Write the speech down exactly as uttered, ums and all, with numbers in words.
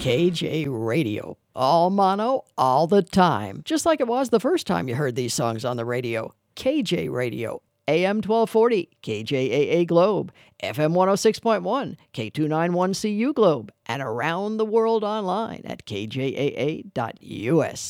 K J Radio. All mono, all the time. Just like it was the first time you heard these songs on the radio. K J Radio. A M twelve forty, K J A A Globe, F M one oh six point one, K two ninety-one C U Globe, and around the world online at K J A A dot U S.